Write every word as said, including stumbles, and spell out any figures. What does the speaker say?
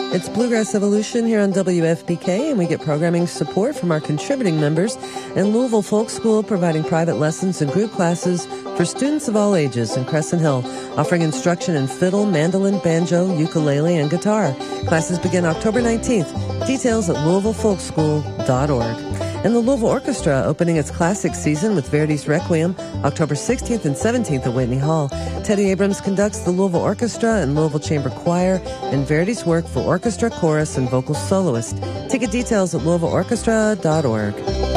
It's Bluegrass Evolution here on W F P K, and we get programming support from our contributing members and Louisville Folk School, providing private lessons and group classes for students of all ages in Crescent Hill, offering instruction in fiddle, mandolin, banjo, ukulele, and guitar. Classes begin October nineteenth. Details at louisville folk school dot org. And the Louisville Orchestra opening its classic season with Verdi's Requiem, October sixteenth and seventeenth at Whitney Hall. Teddy Abrams conducts the Louisville Orchestra and Louisville Chamber Choir and Verdi's work for orchestra, chorus, and vocal soloist. Ticket details at louisville orchestra dot org.